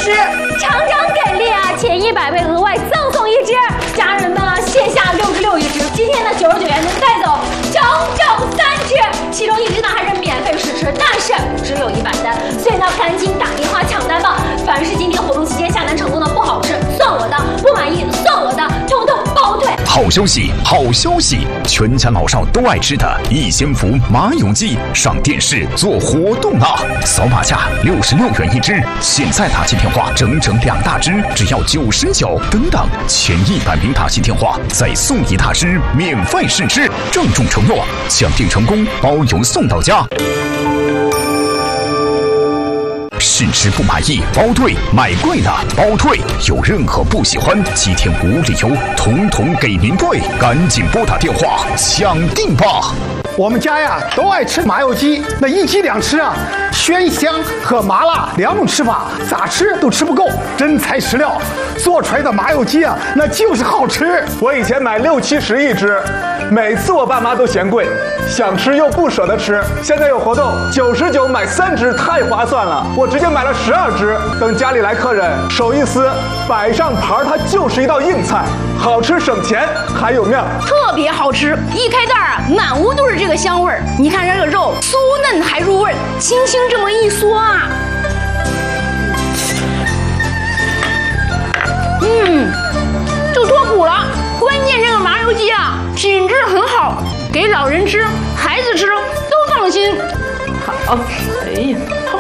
吃， 厂长给力啊！前100倍额外赠送1只，家人们啊，线下66一只，今天的99元能带走整3只，其中1只呢还是免费试吃，但是只有100单，所以呢赶紧打电话抢单吧！凡是今天活动期间下单成功的不好吃算我的，不满意算我的，统统包退。 好消息，好消息！全家老少都爱吃的逸仙福麻油鸡上电视做活动啦！扫码价66元1只，现在打进电话整2大只，只要99。等等，前100名打进电话再送1大只免费试吃，郑重承诺，抢订成功包邮送到家。试吃不满意包退，买贵了包退，有任何不喜欢7天无理由，统统给您退，赶紧拨打电话抢订吧！ 我们家呀都爱吃麻油鸡，那1鸡2吃啊，鲜香和麻辣2种吃法，咋吃都吃不够，真材实料，做出来的麻油鸡啊，那就是好吃。 我以前买6、7、10一只，每次我爸妈都嫌贵，想吃又不舍得吃。现在有活动，99买3只，太划算了，我直接买了12只，等家里来客人，手一撕，摆上盘，它就是一道硬菜，好吃省钱还有面， 特别好吃。一开袋啊，满屋都是这个香味儿。你看这个肉酥嫩还入味儿，轻轻这么一嗦啊，就脱骨了。关键这个麻油鸡啊，品质很好，给老人吃、孩子吃都放心。 好，哎呀，好。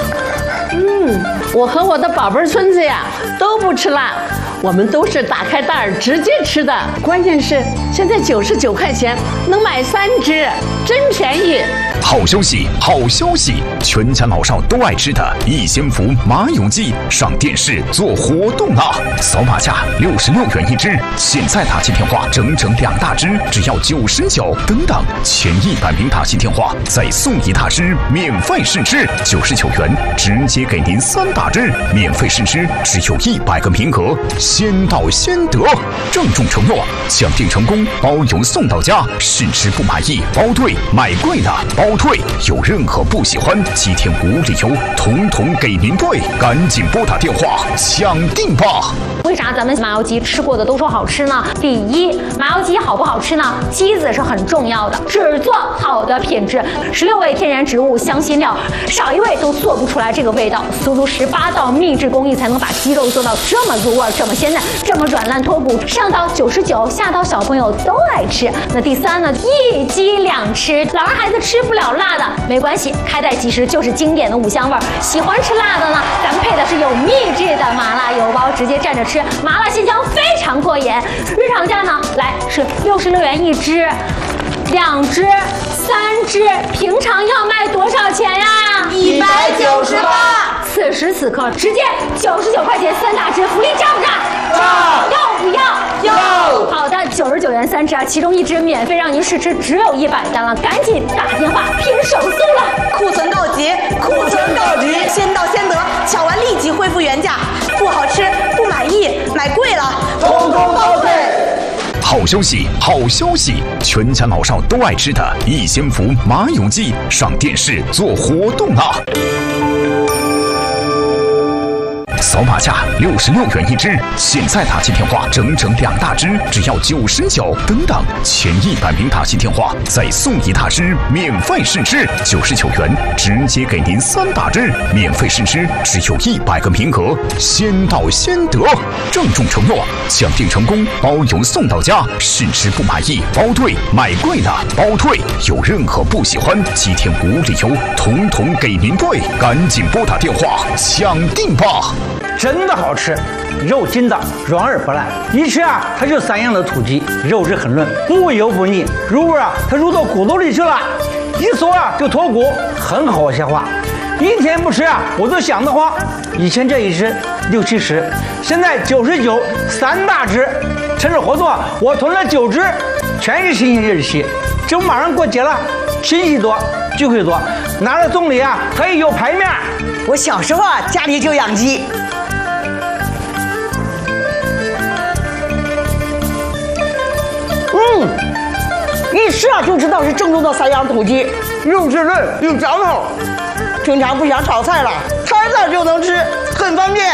我和我的宝贝孙子呀都不吃辣，我们都是打开袋儿直接吃的。关键是现在99块钱能买3只，真便宜。 好消息，好消息！全家老少都爱吃的逸仙福麻油鸡上电视做活动啦！扫码价66元1只，现在打进电话整2大只，只要99。等等，前100名打进电话再送1大只免费试吃，99元直接给您3大只免费试吃，只有100个名额，先到先得！郑重承诺，抢订成功包邮送到家，试吃不满意包退，买贵了包退，有任何不喜欢7天无理由，统统给您退，赶紧拨打电话抢订吧！ 为啥咱们麻油鸡吃过的都说好吃呢？第一，麻油鸡好不好吃呢？鸡子是很重要的，只做好的品质，16味天然植物香辛料，少一味都做不出来这个味道。足足18道秘制工艺才能把鸡肉做到这么入味、这么鲜嫩、这么软烂脱骨，上到99，下到小朋友都爱吃。那第三呢，1鸡2吃，老人孩子吃不了辣的没关系，开袋即食就是经典的5香味。喜欢吃辣的呢，咱们配的是有秘制的麻辣油包，直接蘸着吃，麻辣鲜香非常过瘾。日常价呢，来是66元1只，2只、3只，平常要卖多少钱呀 198。 此时此刻直接99块钱3大只，福利炸不炸？要不要？要。好的，99元3只啊，其中1只免费让您试吃，只有100单了，赶紧打电话拼手速了！ 库存告急，库存告急，先到先得，抢完立即恢复原价，不好吃不满意，买贵了， 统统包退。 好消息，好消息！全家老少都爱吃的逸仙福麻油鸡上电视做活动啦！扫码价66元1只，现在打进电话整2大只，只要99。等等，前100名打进电话再送1大只免费试吃，99元直接给您3大只免费试吃，只有100个名额，先到先得！郑重承诺，抢订成功包邮送到家，试吃不满意包退，买贵了包退，有任何不喜欢7天无理由，统统给您退，赶紧拨打电话抢订吧！ 真的好吃，肉筋道，软而不烂，一吃啊，它就3样的土鸡，肉质很嫩，不油不腻，入味啊，它入到骨头里去了，一嗦啊就脱骨，很好消化。1天不吃啊，我都想得慌。以前这一只6、70，现在99 3大只。趁着活动啊，我囤了9只，全是新鲜日期。这不马上过节了，亲戚多，聚会多，拿着送礼啊，可以有排面。 我小时候啊，家里就养鸡。一吃啊就知道是正宗的3样土鸡，肉质嫩又嚼头。平常不想炒菜了，摊上就能吃，很方便。